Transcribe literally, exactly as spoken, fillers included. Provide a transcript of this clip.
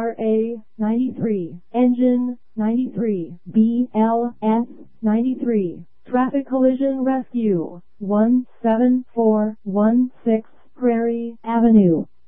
R A ninety-three, Engine ninety-three, B L S ninety-three, Traffic Collision Rescue, one seven four one six Prairie Avenue.